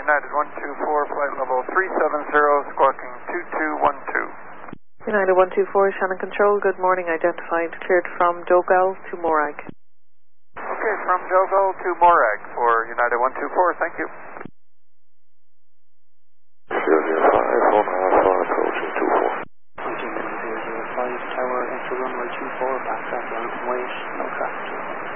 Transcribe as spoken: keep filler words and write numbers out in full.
United one two four, flight level three seven zero, squawking two two one two. United one two four, Shannon Control, good morning, identified, cleared from Dogal to Morag. Okay, from Dogal to Morag for United one two four, thank you. zero zero five, one half for approaching two four. zero zero five, tower, enter runway two four, back up, land and wait, no traffic.